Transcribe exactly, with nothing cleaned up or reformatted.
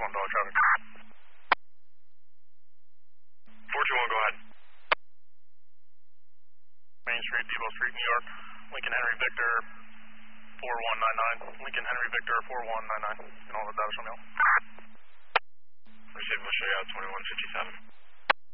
one, dog traffic. four two one, go ahead. Main Street, Depot Street, New York. Lincoln Henry Victor four one nine nine. Lincoln Henry Victor four one nine nine. And all the data from you. Receive, we'll show you out twenty-one fifty-seven.